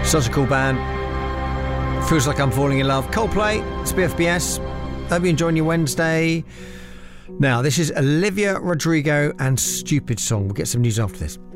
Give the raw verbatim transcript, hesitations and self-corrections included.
Such a cool band. Feels like I'm falling in love. Coldplay, it's B F B S. Hope you're enjoying your Wednesday. Now, this is Olivia Rodrigo and Stupid Song. We'll get some news after this.